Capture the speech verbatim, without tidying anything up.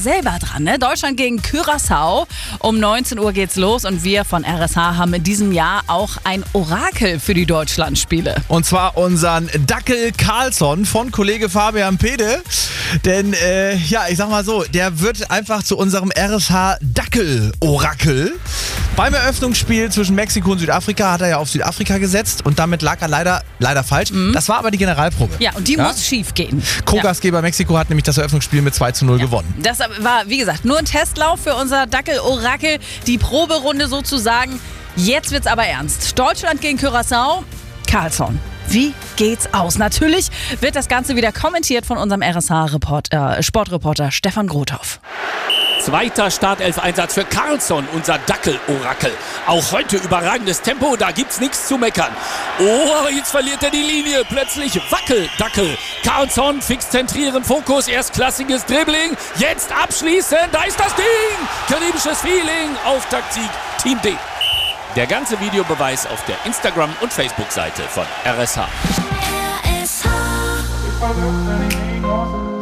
selber dran, ne? Deutschland gegen Curaçao. Um neunzehn Uhr geht's los und wir von R S H haben in diesem Jahr auch ein Orakel für die Deutschlandspiele. Und zwar unseren Dackel Carlsson von Kollege Fabian Pede. Denn, äh, ja, ich sag mal so, der wird einfach zu unserem R S H-Dackel-Orakel. Beim Eröffnungsspiel zwischen Mexiko und Südafrika hat er ja auf Südafrika gesetzt und damit lag er leider, leider falsch. Mhm. Das war aber die Generalprobe. Ja, und die ja? muss schief gehen. Co-Gastgeber ja. Mexiko hat nämlich das Eröffnungsspiel mit zwei zu null ja. gewonnen. Das war, wie gesagt, nur ein Testlauf für unser Dackel-Orakel. Die Proberunde sozusagen. Jetzt wird's aber ernst. Deutschland gegen Curaçao. Carlsson. Wie geht's aus? Natürlich wird das Ganze wieder kommentiert von unserem R S H-Sportreporter äh, Sportreporter Stefan Grothoff. Zweiter Startelf-Einsatz für Carlsson, unser Dackel-Orakel. Auch heute überragendes Tempo, da gibt's nichts zu meckern. Oh, jetzt verliert er die Linie. Plötzlich Wackel-Dackel. Carlsson fix zentrieren, Fokus, erstklassiges Dribbling. Jetzt abschließen, da ist das Ding. Karibisches Feeling, Auftaktsieg, Team D. Der ganze Videobeweis auf der Instagram- und Facebook-Seite von R S H. R S H.